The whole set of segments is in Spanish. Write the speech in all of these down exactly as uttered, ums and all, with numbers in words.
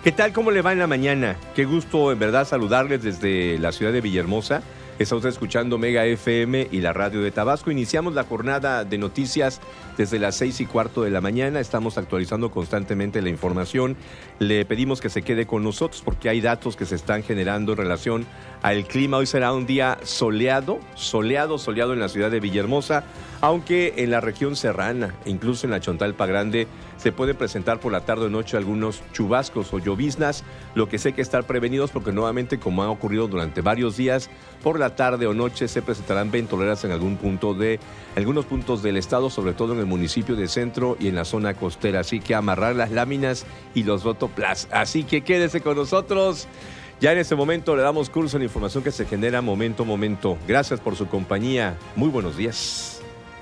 ¿Qué tal? ¿Cómo le va en la mañana? Qué gusto en verdad saludarles desde la ciudad de Villahermosa. Está usted escuchando Mega F M y la radio de Tabasco. Iniciamos la jornada de noticias desde las seis y cuarto de la mañana. Estamos actualizando constantemente la información. Le pedimos que se quede con nosotros porque hay datos que se están generando en relación al clima. Hoy será un día soleado, soleado, soleado en la ciudad de Villahermosa, aunque en la región serrana, incluso en la Chontalpa Grande, se pueden presentar por la tarde o noche algunos chubascos o lloviznas, lo que sé que estar prevenidos porque nuevamente, como ha ocurrido durante varios días, por la tarde o noche se presentarán ventoleras en algún punto de, algunos puntos del estado, sobre todo en el municipio de Centro y en la zona costera. Así que amarrar las láminas y los rotoplas. Así que quédese con nosotros. Ya en este momento le damos curso en la información que se genera momento a momento. Gracias por su compañía. Muy buenos días.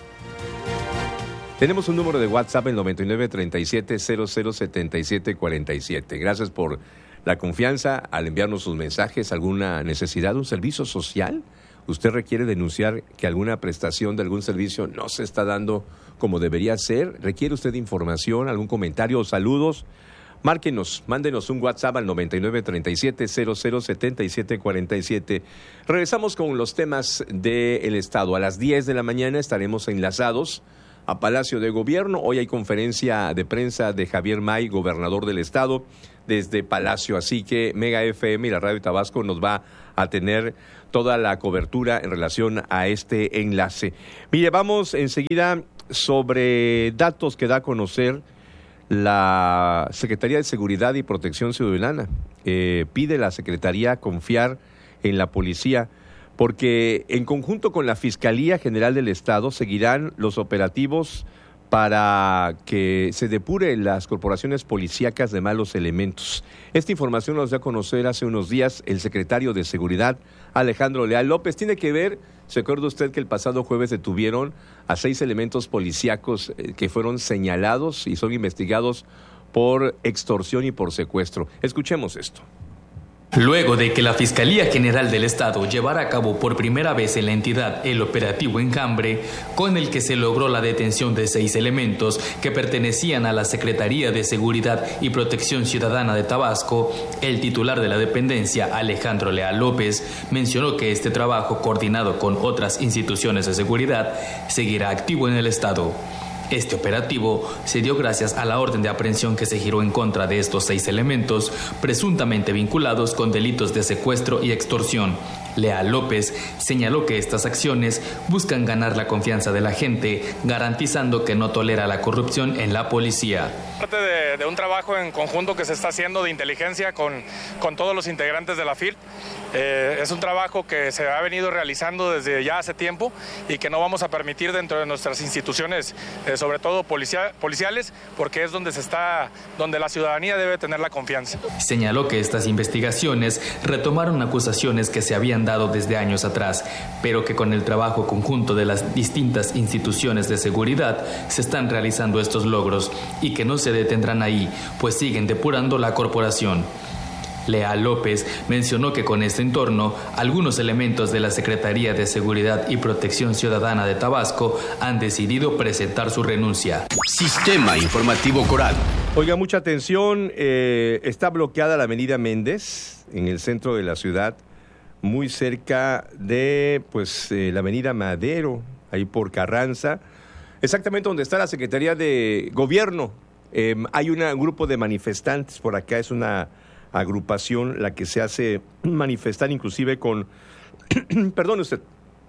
Tenemos un número de WhatsApp en noventa y nueve, treinta y siete, cero cero, setenta y siete, cuarenta y siete. Gracias por la confianza al enviarnos sus mensajes. ¿Alguna necesidad, un servicio social? ¿Usted requiere denunciar que alguna prestación de algún servicio no se está dando como debería ser? ¿Requiere usted información, algún comentario o saludos? Márquenos, mándenos un WhatsApp al noventa y nueve, treinta y siete, cero cero, setenta y siete, cuarenta y siete. Regresamos con los temas del Estado. A las diez de la mañana estaremos enlazados a Palacio de Gobierno. Hoy hay conferencia de prensa de Javier May, gobernador del estado, desde Palacio. Así que Mega F M y la Radio de Tabasco nos va a tener toda la cobertura en relación a este enlace. Mire, vamos enseguida sobre datos que da a conocer la Secretaría de Seguridad y Protección Ciudadana. Eh, pide la Secretaría confiar en la policía, porque en conjunto con la Fiscalía General del Estado seguirán los operativos para que se depuren las corporaciones policíacas de malos elementos. Esta información nos dio a conocer hace unos días el secretario de Seguridad, Alejandro Leal López. Tiene que ver, ¿se acuerda usted que el pasado jueves detuvieron a seis elementos policíacos que fueron señalados y son investigados por extorsión y por secuestro? Escuchemos esto. Luego de que la Fiscalía General del Estado llevara a cabo por primera vez en la entidad el operativo Enjambre, con el que se logró la detención de seis elementos que pertenecían a la Secretaría de Seguridad y Protección Ciudadana de Tabasco, el titular de la dependencia, Alejandro Leal López, mencionó que este trabajo, coordinado con otras instituciones de seguridad, seguirá activo en el Estado. Este operativo se dio gracias a la orden de aprehensión que se giró en contra de estos seis elementos, presuntamente vinculados con delitos de secuestro y extorsión. Leal López señaló que estas acciones buscan ganar la confianza de la gente, garantizando que no tolera la corrupción en la policía. Parte de, de un trabajo en conjunto que se está haciendo de inteligencia con, con todos los integrantes de la F I R. Eh, es un trabajo que se ha venido realizando desde ya hace tiempo y que no vamos a permitir dentro de nuestras instituciones, eh, sobre todo policia, policiales, porque es donde se está, donde la ciudadanía debe tener la confianza. Señaló que estas investigaciones retomaron acusaciones que se habían dado desde años atrás, pero que con el trabajo conjunto de las distintas instituciones de seguridad se están realizando estos logros y que no se detendrán ahí, pues siguen depurando la corporación. Leal López mencionó que con este entorno, algunos elementos de la Secretaría de Seguridad y Protección Ciudadana de Tabasco han decidido presentar su renuncia. Sistema Informativo Coral. Oiga, mucha atención, eh, está bloqueada la avenida Méndez, en el centro de la ciudad, muy cerca de pues eh, la avenida Madero, ahí por Carranza, exactamente donde está la Secretaría de Gobierno. Eh, hay una, un grupo de manifestantes por acá, es una agrupación la que se hace manifestar inclusive con, perdón usted,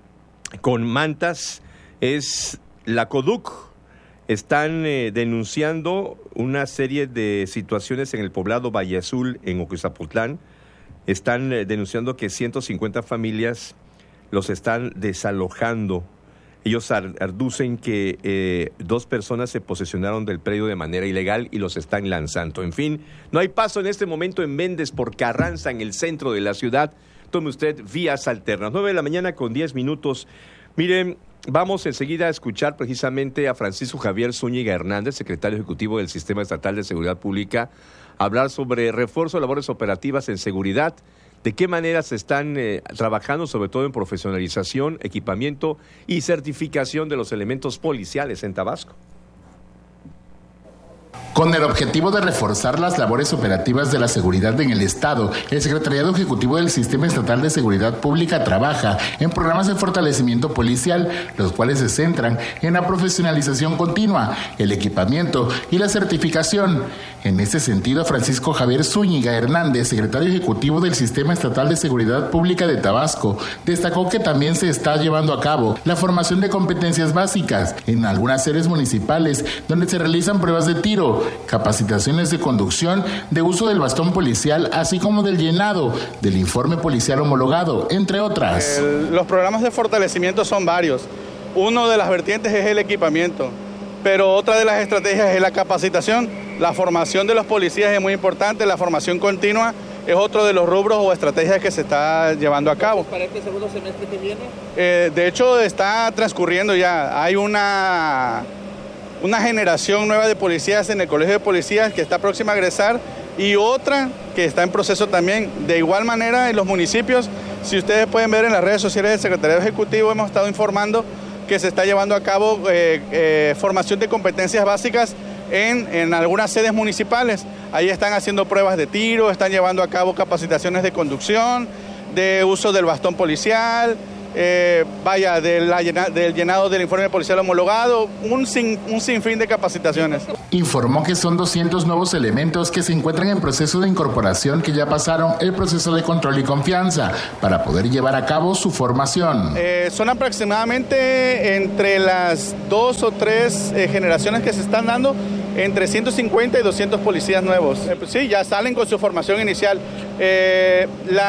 con mantas. Es la CODUC. Están eh, denunciando una serie de situaciones en el poblado Valle Azul, en Ocozapotlán. Están eh, denunciando que ciento cincuenta familias los están desalojando. Ellos aducen que eh, dos personas se posesionaron del predio de manera ilegal y los están lanzando. En fin, no hay paso en este momento en Méndez por Carranza, en el centro de la ciudad. Tome usted vías alternas. nueve de la mañana con diez minutos. Miren, vamos enseguida a escuchar precisamente a Francisco Javier Zúñiga Hernández, secretario ejecutivo del Sistema Estatal de Seguridad Pública, hablar sobre refuerzo de labores operativas en seguridad. ¿De qué manera se están eh, trabajando, sobre todo en profesionalización, equipamiento y certificación de los elementos policiales en Tabasco? Con el objetivo de reforzar las labores operativas de la seguridad en el Estado, el Secretariado Ejecutivo del Sistema Estatal de Seguridad Pública trabaja en programas de fortalecimiento policial, los cuales se centran en la profesionalización continua, el equipamiento y la certificación. En ese sentido, Francisco Javier Zúñiga Hernández, secretario ejecutivo del Sistema Estatal de Seguridad Pública de Tabasco, destacó que también se está llevando a cabo la formación de competencias básicas en algunas sedes municipales, donde se realizan pruebas de tiro, capacitaciones de conducción, de uso del bastón policial, así como del llenado del informe policial homologado, entre otras. El, los programas de fortalecimiento son varios. Uno de las vertientes es el equipamiento, pero otra de las estrategias es la capacitación. La formación de los policías es muy importante, la formación continua es otro de los rubros o estrategias que se está llevando a cabo. ¿Para este segundo semestre que viene? Eh, de hecho, está transcurriendo ya. Hay una, una generación nueva de policías en el Colegio de Policías que está próxima a egresar y otra que está en proceso también. De igual manera, en los municipios, si ustedes pueden ver en las redes sociales del Secretariado Ejecutivo, hemos estado informando que se está llevando a cabo eh, eh, formación de competencias básicas en, en algunas sedes municipales. Ahí están haciendo pruebas de tiro, están llevando a cabo capacitaciones de conducción, de uso del bastón policial, eh, vaya, de la, del llenado del informe policial homologado, un, sin, un sinfín de capacitaciones. Informó que son doscientos nuevos elementos que se encuentran en proceso de incorporación que ya pasaron el proceso de control y confianza para poder llevar a cabo su formación. Eh, son aproximadamente entre las dos o tres eh, generaciones que se están dando, entre ciento cincuenta y doscientos policías nuevos. Eh, pues sí, ya salen con su formación inicial. Eh,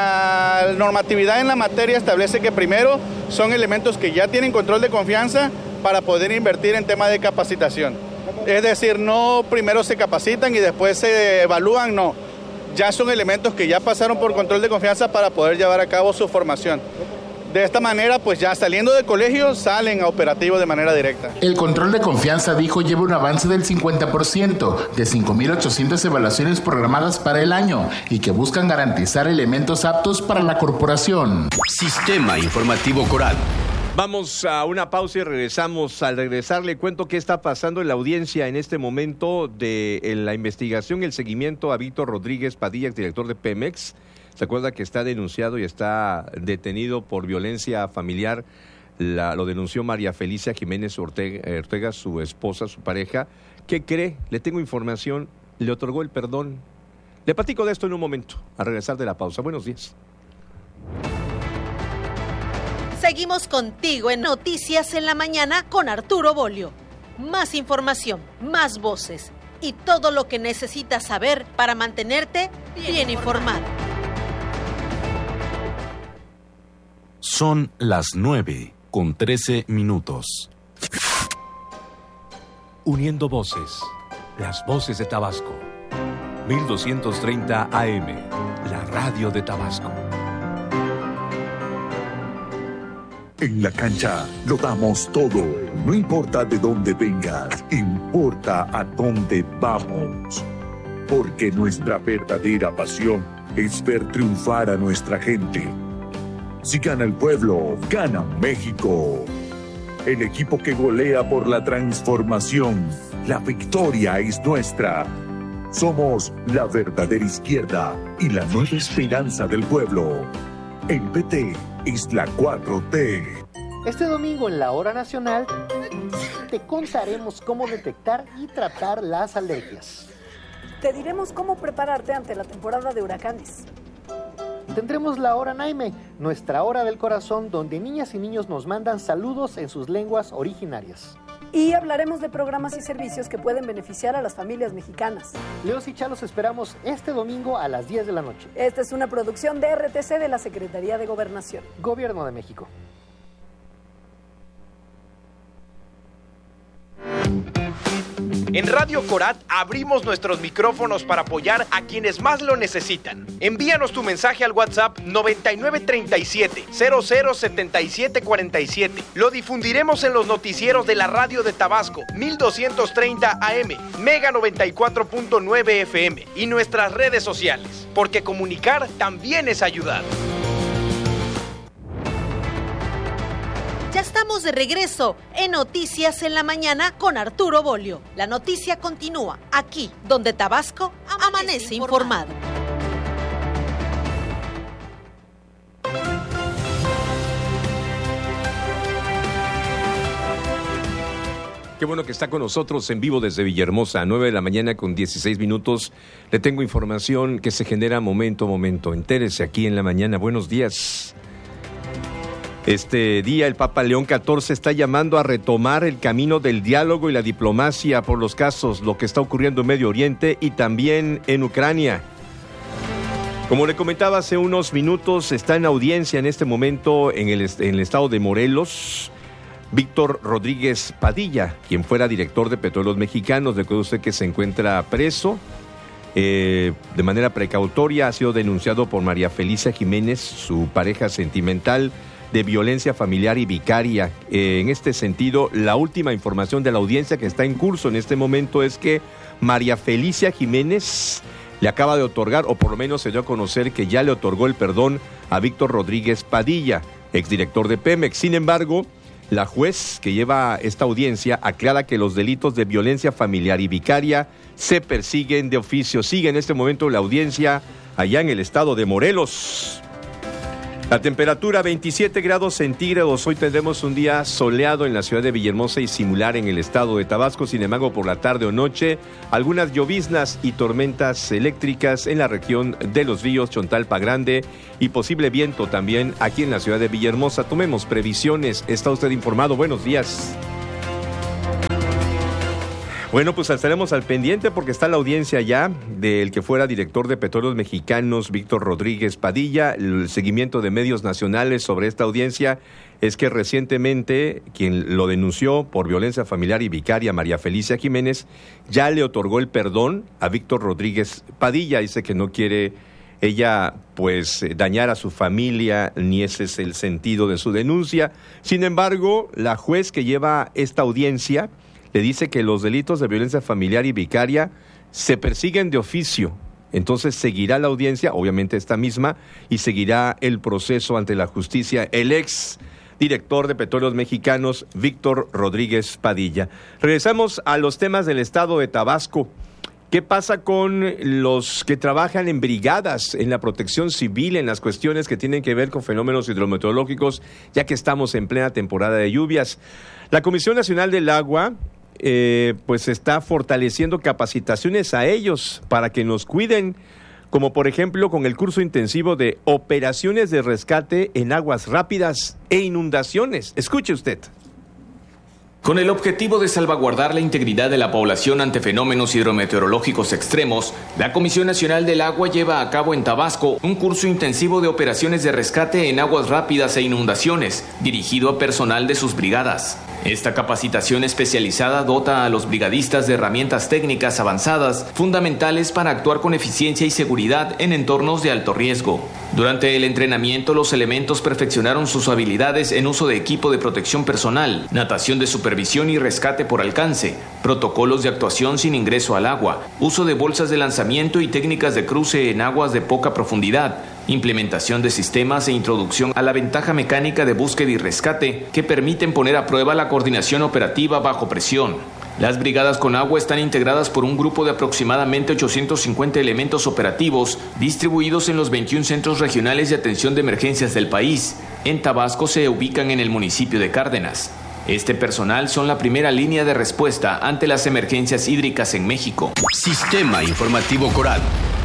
la normatividad en la materia establece que primero son elementos que ya tienen control de confianza para poder invertir en tema de capacitación. Es decir, no primero se capacitan y después se evalúan, no. Ya son elementos que ya pasaron por control de confianza para poder llevar a cabo su formación. De esta manera, pues ya saliendo del colegio, salen a operativo de manera directa. El control de confianza, dijo, lleva un avance del cincuenta por ciento de cinco mil ochocientas evaluaciones programadas para el año y que buscan garantizar elementos aptos para la corporación. Sistema Informativo Coral. Vamos a una pausa y regresamos. Al regresar le cuento qué está pasando en la audiencia en este momento de en la investigación y el seguimiento a Víctor Rodríguez Padilla, director de Pemex. ¿Se acuerda que está denunciado y está detenido por violencia familiar? La, lo denunció María Felicia Jiménez Ortega, Ortega, su esposa, su pareja. ¿Qué cree? Le tengo información. Le otorgó el perdón. Le platico de esto en un momento, al regresar de la pausa. Buenos días. Seguimos contigo en Noticias en la Mañana con Arturo Bolio. Más información, más voces y todo lo que necesitas saber para mantenerte bien informado. Son las nueve con trece minutos. Uniendo voces, las voces de Tabasco. mil doscientos treinta A M, la radio de Tabasco. En la cancha lo damos todo, no importa de dónde vengas, importa a dónde vamos. Porque nuestra verdadera pasión es ver triunfar a nuestra gente. Si gana el pueblo, gana México. El equipo que golea por la transformación, la victoria es nuestra. Somos la verdadera izquierda y la nueva esperanza del pueblo. El P T es la cuatro T. Este domingo en la Hora Nacional te contaremos cómo detectar y tratar las alergias. Te diremos cómo prepararte ante la temporada de huracanes. Tendremos la Hora Naime, nuestra hora del corazón, donde niñas y niños nos mandan saludos en sus lenguas originarias. Y hablaremos de programas y servicios que pueden beneficiar a las familias mexicanas. Leos y Chalos esperamos este domingo a las diez de la noche. Esta es una producción de R T C de la Secretaría de Gobernación. Gobierno de México. En Radio Corat abrimos nuestros micrófonos para apoyar a quienes más lo necesitan. Envíanos tu mensaje al WhatsApp noventa y nueve treinta y siete, cero cero setenta y siete cuarenta y siete. Lo difundiremos en los noticieros de la radio de Tabasco, mil doscientos treinta A M, Mega noventa y cuatro punto nueve F M y nuestras redes sociales, porque comunicar también es ayudar. Ya estamos de regreso en Noticias en la Mañana con Arturo Bolio. La noticia continúa aquí, donde Tabasco amanece, amanece informado. Qué bueno que está con nosotros en vivo desde Villahermosa, a nueve de la mañana con dieciséis minutos. Le tengo información que se genera momento a momento. Entérese aquí en la mañana. Buenos días. Este día el Papa León catorce está llamando a retomar el camino del diálogo y la diplomacia por los casos, lo que está ocurriendo en Medio Oriente y también en Ucrania. Como le comentaba hace unos minutos, está en audiencia en este momento en el, en el estado de Morelos Víctor Rodríguez Padilla, quien fuera director de Petróleos Mexicanos. Recuerde usted que se encuentra preso eh, de manera precautoria. Ha sido denunciado por María Felicia Jiménez, su pareja sentimental, de violencia familiar y vicaria. Eh, en este sentido, la última información de la audiencia que está en curso en este momento es que María Felicia Jiménez le acaba de otorgar, o por lo menos se dio a conocer que ya le otorgó el perdón a Víctor Rodríguez Padilla, exdirector de Pemex. Sin embargo, la juez que lleva esta audiencia aclara que los delitos de violencia familiar y vicaria se persiguen de oficio. Sigue en este momento la audiencia allá en el estado de Morelos. La temperatura veintisiete grados centígrados. Hoy tendremos un día soleado en la ciudad de Villahermosa y similar en el estado de Tabasco. Sin embargo, por la tarde o noche, algunas lloviznas y tormentas eléctricas en la región de Los Ríos, Chontalpa Grande, y posible viento también aquí en la ciudad de Villahermosa. Tomemos previsiones. ¿Está usted informado? Buenos días. Bueno, pues estaremos al pendiente porque está la audiencia ya del que fuera director de Petróleos Mexicanos, Víctor Rodríguez Padilla. El seguimiento de medios nacionales sobre esta audiencia es que recientemente quien lo denunció por violencia familiar y vicaria, María Felicia Jiménez, ya le otorgó el perdón a Víctor Rodríguez Padilla. Dice que no quiere ella pues dañar a su familia, ni ese es el sentido de su denuncia. Sin embargo, la juez que lleva esta audiencia le dice que los delitos de violencia familiar y vicaria se persiguen de oficio. Entonces seguirá la audiencia, obviamente esta misma, y seguirá el proceso ante la justicia el ex director de Petróleos Mexicanos, Víctor Rodríguez Padilla. Regresamos a los temas del estado de Tabasco. ¿Qué pasa con los que trabajan en brigadas, en la protección civil, en las cuestiones que tienen que ver con fenómenos hidrometeorológicos, ya que estamos en plena temporada de lluvias? La Comisión Nacional del Agua Eh, pues está fortaleciendo capacitaciones a ellos para que nos cuiden, como por ejemplo con el curso intensivo de operaciones de rescate en aguas rápidas e inundaciones. Escuche usted. Con el objetivo de salvaguardar la integridad de la población ante fenómenos hidrometeorológicos extremos, la Comisión Nacional del Agua lleva a cabo en Tabasco un curso intensivo de operaciones de rescate en aguas rápidas e inundaciones, dirigido a personal de sus brigadas. Esta capacitación especializada dota a los brigadistas de herramientas técnicas avanzadas, fundamentales para actuar con eficiencia y seguridad en entornos de alto riesgo. Durante el entrenamiento, los elementos perfeccionaron sus habilidades en uso de equipo de protección personal, natación de supervisión y rescate por alcance, protocolos de actuación sin ingreso al agua, uso de bolsas de lanzamiento y técnicas de cruce en aguas de poca profundidad, implementación de sistemas e introducción a la ventaja mecánica de búsqueda y rescate que permiten poner a prueba la coordinación operativa bajo presión. Las brigadas con agua están integradas por un grupo de aproximadamente ochocientos cincuenta elementos operativos distribuidos en los veintiún centros regionales de atención de emergencias del país. En Tabasco se ubican en el municipio de Cárdenas. Este personal son la primera línea de respuesta ante las emergencias hídricas en México. Sistema Informativo Coral.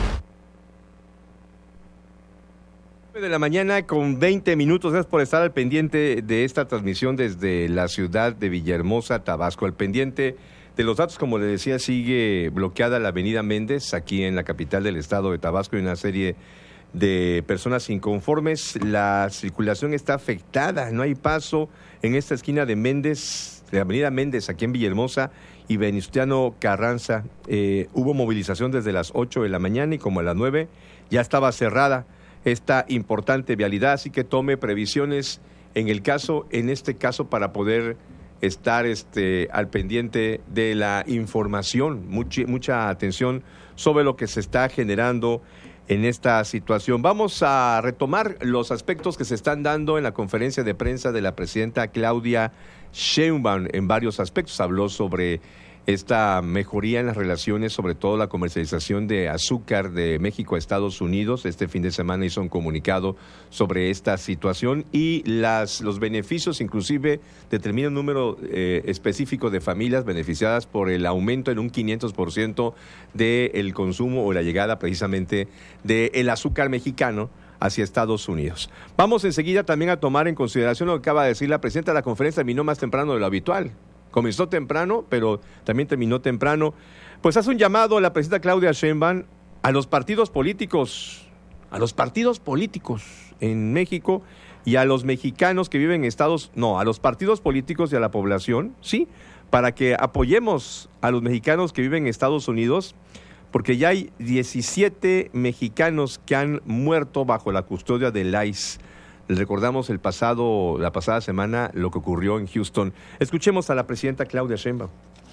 De la mañana con veinte minutos. Gracias por estar al pendiente de esta transmisión desde la ciudad de Villahermosa, Tabasco. Al pendiente de los datos, como le decía, sigue bloqueada la avenida Méndez, aquí en la capital del estado de Tabasco, y una serie de personas inconformes. La circulación está afectada, no hay paso en esta esquina de Méndez, de avenida Méndez, aquí en Villahermosa, y Venustiano Carranza. Eh, hubo movilización desde las ocho de la mañana y como a las nueve ya estaba cerrada esta importante vialidad, así que tome previsiones en el caso, en este caso, para poder estar este, al pendiente de la información. Mucha, mucha atención sobre lo que se está generando en esta situación. Vamos a retomar los aspectos que se están dando en la conferencia de prensa de la presidenta Claudia Sheinbaum. En varios aspectos habló sobre esta mejoría en las relaciones, sobre todo la comercialización de azúcar de México a Estados Unidos. Este fin de semana hizo un comunicado sobre esta situación y las, los beneficios, inclusive determina un número eh, específico de familias beneficiadas por el aumento en un quinientos por ciento del consumo o la llegada precisamente del azúcar mexicano hacia Estados Unidos. Vamos enseguida también a tomar en consideración lo que acaba de decir la presidenta. La conferencia terminó más temprano de lo habitual. Comenzó temprano, pero también terminó temprano. Pues hace un llamado a la presidenta Claudia Sheinbaum a los partidos políticos, a los partidos políticos en México y a los mexicanos que viven en Estados, no, a los partidos políticos y a la población, sí, para que apoyemos a los mexicanos que viven en Estados Unidos, porque ya hay diecisiete mexicanos que han muerto bajo la custodia del I C E. Recordamos el pasado, la pasada semana lo que ocurrió en Houston. Escuchemos a la presidenta Claudia Sheinbaum.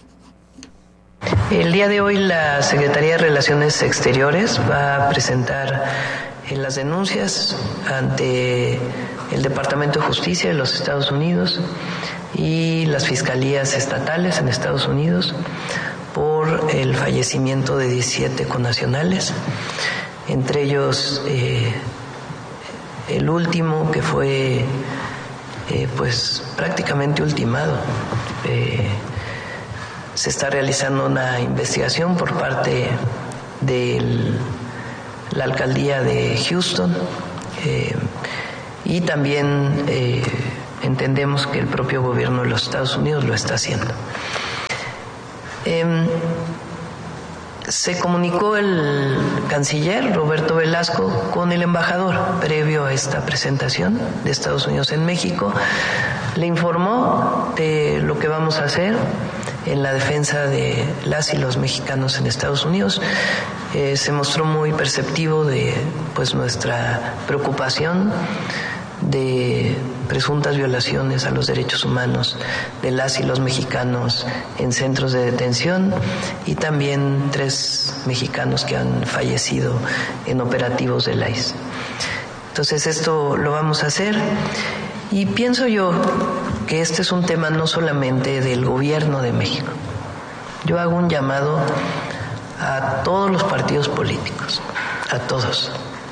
El día de hoy la Secretaría de Relaciones Exteriores va a presentar eh, las denuncias ante el Departamento de Justicia de los Estados Unidos y las fiscalías estatales en Estados Unidos por el fallecimiento de diecisiete connacionales, entre ellos eh, el último que fue eh, pues prácticamente ultimado. Eh, se está realizando una investigación por parte de la alcaldía de Houston eh, y también eh, entendemos que el propio gobierno de los Estados Unidos lo está haciendo. Eh, Se comunicó el canciller Roberto Velasco con el embajador previo a esta presentación de Estados Unidos en México. Le informó de lo que vamos a hacer en la defensa de las y los mexicanos en Estados Unidos. Eh, se mostró muy perceptivo de pues nuestra preocupación de presuntas violaciones a los derechos humanos de las y los mexicanos en centros de detención y también tres mexicanos que han fallecido en operativos del I C E. Entonces esto lo vamos a hacer y pienso yo que este es un tema no solamente del gobierno de México. Yo hago un llamado a todos los partidos políticos, a todos,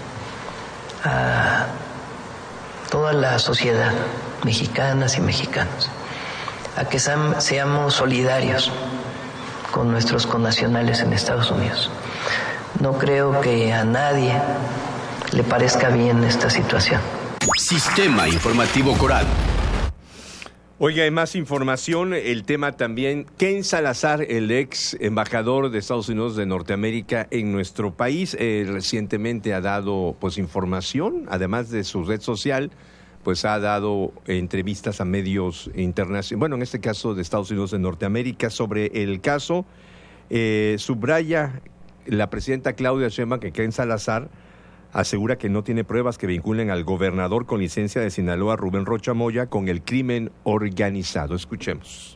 a toda la sociedad, mexicanas y mexicanos, a que seamos solidarios con nuestros connacionales en Estados Unidos. No creo que a nadie le parezca bien esta situación. Sistema Informativo Coral. Oiga, hay más información, el tema también, Ken Salazar, el ex embajador de Estados Unidos de Norteamérica en nuestro país, eh, recientemente ha dado pues información, además de su red social, pues ha dado entrevistas a medios internacionales, bueno, en este caso de Estados Unidos de Norteamérica, sobre el caso. Eh, subraya la presidenta Claudia Sheinbaum que Ken Salazar asegura que no tiene pruebas que vinculen al gobernador con licencia de Sinaloa, Rubén Rocha Moya, con el crimen organizado. Escuchemos.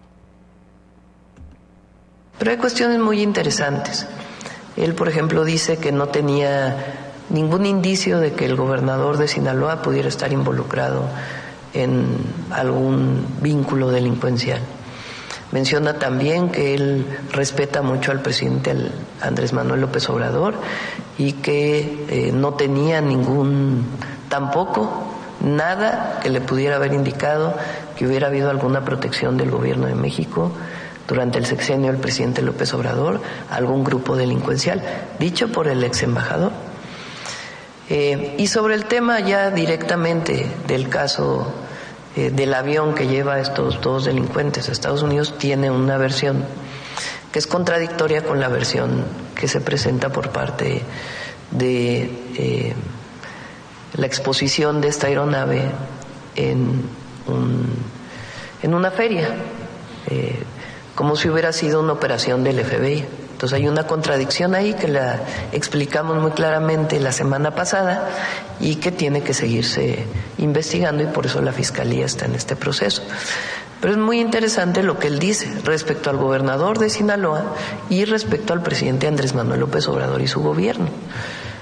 Pero hay cuestiones muy interesantes. Él, por ejemplo, dice que no tenía ningún indicio de que el gobernador de Sinaloa pudiera estar involucrado en algún vínculo delincuencial. Menciona también que él respeta mucho al presidente Andrés Manuel López Obrador y que eh, no tenía ningún, tampoco nada que le pudiera haber indicado que hubiera habido alguna protección del gobierno de México durante el sexenio del presidente López Obrador a algún grupo delincuencial, dicho por el ex embajador. Eh, y sobre el tema ya directamente del caso eh, del avión que lleva a estos dos delincuentes a Estados Unidos, tiene una versión que es contradictoria con la versión que se presenta por parte de eh, la exposición de esta aeronave en, un, en una feria, eh, como si hubiera sido una operación del F B I. Entonces hay una contradicción ahí que la explicamos muy claramente la semana pasada y que tiene que seguirse investigando, y por eso la Fiscalía está en este proceso. Pero es muy interesante lo que él dice respecto al gobernador de Sinaloa y respecto al presidente Andrés Manuel López Obrador y su gobierno.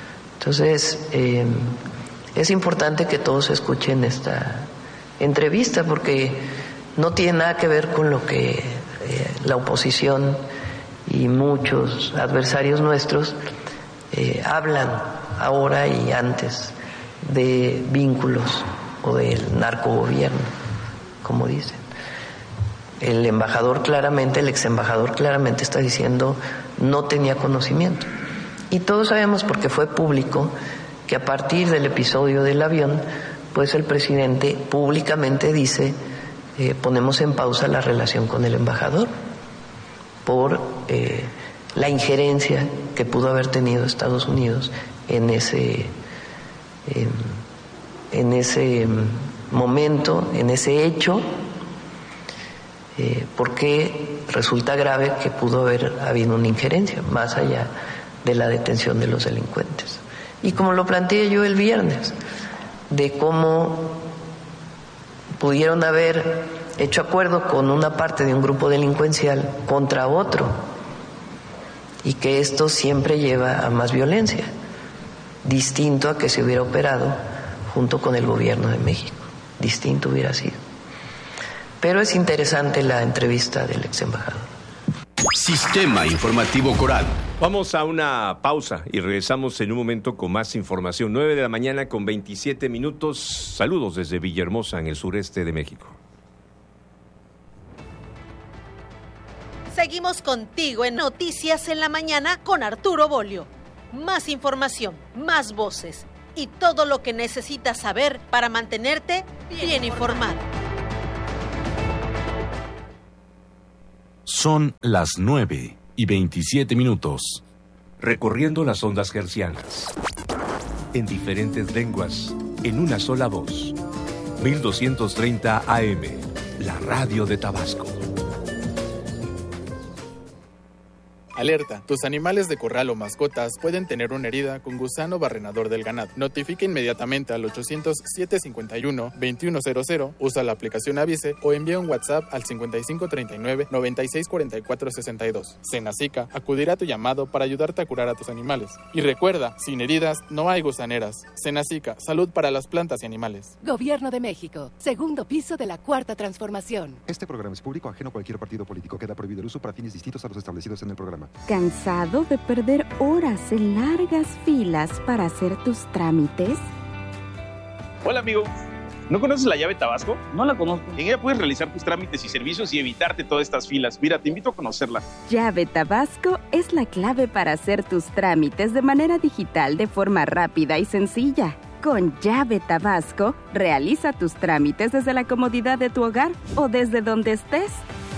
Entonces, eh, es importante que todos escuchen esta entrevista porque no tiene nada que ver con lo que eh, la oposición y muchos adversarios nuestros eh, hablan ahora y antes de vínculos o del narcogobierno, como dicen. El embajador claramente, el ex embajador claramente está diciendo no tenía conocimiento. Y todos sabemos, porque fue público, que a partir del episodio del avión, pues el presidente públicamente dice, eh, ponemos en pausa la relación con el embajador por eh, la injerencia que pudo haber tenido Estados Unidos en ese, eh, en ese momento, en ese hecho, eh, porque resulta grave que pudo haber habido una injerencia, más allá de la detención de los delincuentes. Y como lo planteé yo el viernes, de cómo pudieron haber hecho acuerdo con una parte de un grupo delincuencial contra otro, y que esto siempre lleva a más violencia, distinto a que se hubiera operado junto con el gobierno de México, distinto hubiera sido. Pero es interesante la entrevista del ex embajador. Sistema Informativo Coral. Vamos a una pausa y regresamos en un momento con más información. nueve de la mañana con veintisiete minutos. Saludos desde Villahermosa, en el sureste de México. Seguimos contigo en Noticias en la Mañana con Arturo Bolio. Más información, más voces y todo lo que necesitas saber para mantenerte bien informado. Son las nueve y veintisiete minutos. Recorriendo las ondas hercianas. En diferentes lenguas, en una sola voz. mil doscientos treinta A M, la radio de Tabasco. Alerta, tus animales de corral o mascotas pueden tener una herida con gusano barrenador del ganado. Notifica inmediatamente al ochocientos, siete cincuenta y uno, veintiuno cero cero, usa la aplicación Avise o envía un WhatsApp al cincuenta y cinco treinta y nueve, noventa y seis cuarenta y cuatro sesenta y dos. Senacica acudirá a tu llamado para ayudarte a curar a tus animales. Y recuerda, sin heridas no hay gusaneras. Senacica, salud para las plantas y animales. Gobierno de México, segundo piso de la Cuarta Transformación. Este programa es público, ajeno a cualquier partido político. Queda prohibido el uso para fines distintos a los establecidos en el programa. ¿Cansado de perder horas en largas filas para hacer tus trámites? Hola, amigo. ¿No conoces la llave Tabasco? No la conozco. En ella puedes realizar tus trámites y servicios y evitarte todas estas filas. Mira, te invito a conocerla. Llave Tabasco es la clave para hacer tus trámites de manera digital de forma rápida y sencilla. Con Llave Tabasco, realiza tus trámites desde la comodidad de tu hogar o desde donde estés.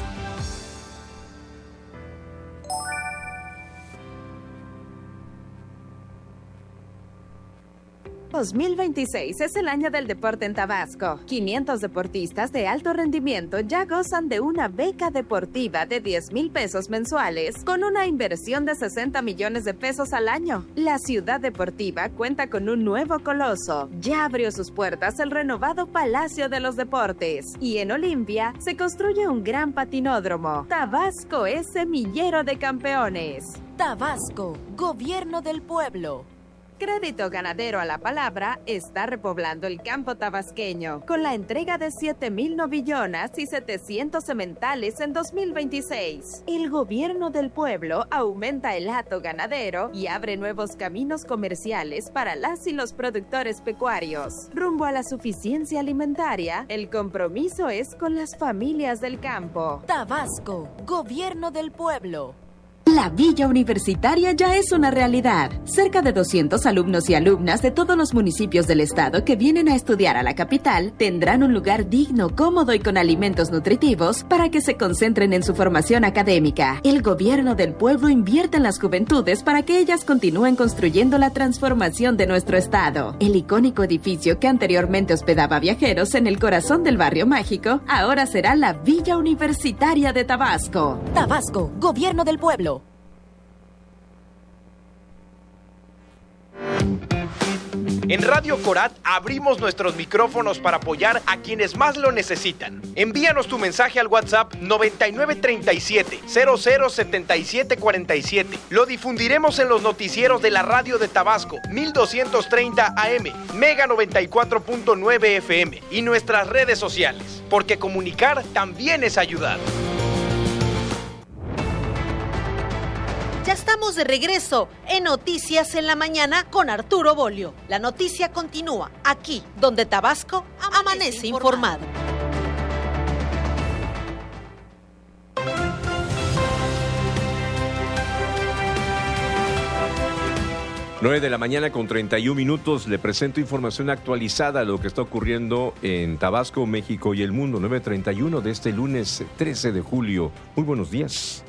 dos mil veintiséis es el año del deporte en Tabasco. quinientos deportistas de alto rendimiento ya gozan de una beca deportiva de diez mil pesos mensuales con una inversión de sesenta millones de pesos al año. La ciudad deportiva cuenta con un nuevo coloso. Ya abrió sus puertas el renovado Palacio de los Deportes y en Olimpia se construye un gran patinódromo. Tabasco es semillero de campeones. Tabasco, Gobierno del Pueblo. Crédito Ganadero a la Palabra está repoblando el campo tabasqueño con la entrega de siete mil novillonas y setecientos sementales en dos mil veintiséis. El Gobierno del Pueblo aumenta el hato ganadero y abre nuevos caminos comerciales para las y los productores pecuarios. Rumbo a la suficiencia alimentaria, el compromiso es con las familias del campo. Tabasco, Gobierno del Pueblo. La Villa Universitaria ya es una realidad. Cerca de doscientos alumnos y alumnas de todos los municipios del estado que vienen a estudiar a la capital tendrán un lugar digno, cómodo y con alimentos nutritivos para que se concentren en su formación académica. El gobierno del pueblo invierte en las juventudes para que ellas continúen construyendo la transformación de nuestro estado. El icónico edificio que anteriormente hospedaba viajeros en el corazón del barrio mágico ahora será la Villa Universitaria de Tabasco. Tabasco, Gobierno del Pueblo. En Radio Corat abrimos nuestros micrófonos para apoyar a quienes más lo necesitan. Envíanos tu mensaje al WhatsApp noventa y nueve treinta y siete, cero cero setenta y siete cuarenta y siete. Lo difundiremos en los noticieros de la radio de Tabasco, mil doscientos treinta A M, Mega noventa y cuatro punto nueve F M y nuestras redes sociales, porque comunicar también es ayudar. Ya estamos de regreso en Noticias en la Mañana con Arturo Bolio. La noticia continúa aquí, donde Tabasco amanece, amanece informado. nueve de la mañana con treinta y un minutos. Le presento información actualizada de lo que está ocurriendo en Tabasco, México y el mundo. nueve treinta y uno de este lunes trece de julio. Muy buenos días.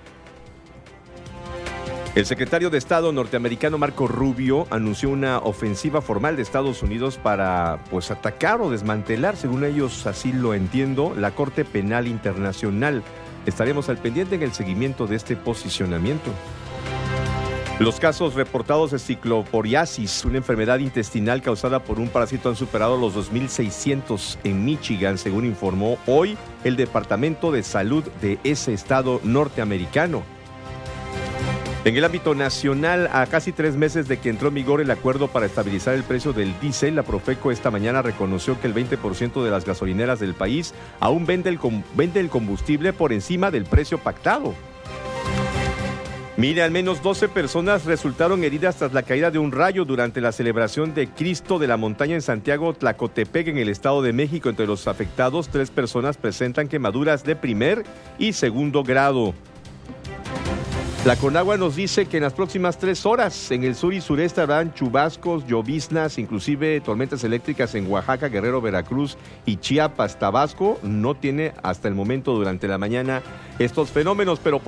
El secretario de Estado norteamericano Marco Rubio anunció una ofensiva formal de Estados Unidos para pues atacar o desmantelar, según ellos así lo entiendo, la Corte Penal Internacional. Estaremos al pendiente en el seguimiento de este posicionamiento. Los casos reportados de cicloporiasis, una enfermedad intestinal causada por un parásito, han superado los dos mil seiscientos en Michigan, según informó hoy el Departamento de Salud de ese estado norteamericano. En el ámbito nacional, a casi tres meses de que entró en vigor el acuerdo para estabilizar el precio del diésel, la Profeco esta mañana reconoció que el veinte por ciento de las gasolineras del país aún vende el, vende el combustible por encima del precio pactado. Mire, al menos doce personas resultaron heridas tras la caída de un rayo durante la celebración de Cristo de la Montaña en Santiago Tlacotepec, en el Estado de México. Entre los afectados, tres personas presentan quemaduras de primer y segundo grado. La Conagua nos dice que en las próximas tres horas en el sur y sureste habrán chubascos, lloviznas, inclusive tormentas eléctricas en Oaxaca, Guerrero, Veracruz y Chiapas. Tabasco no tiene hasta el momento durante la mañana estos fenómenos, pero